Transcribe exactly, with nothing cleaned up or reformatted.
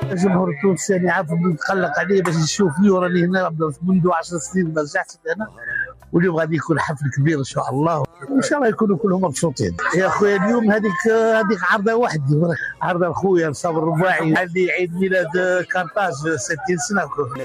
الجمهور التونسي يعني عارف نتقلق عليه باش يشوفني وراني هنا منذ عشر سنين ما رجعتش هنا، واليوم غادي يكون حفل كبير ان شاء الله، وان شاء الله يكونوا كلهم مبسوطين. يا خويا اليوم هذيك هذيك عرضه وحدي، عرضه خويا صابر الرباعي اللي عيد ميلاد كارتاج ستين سنه.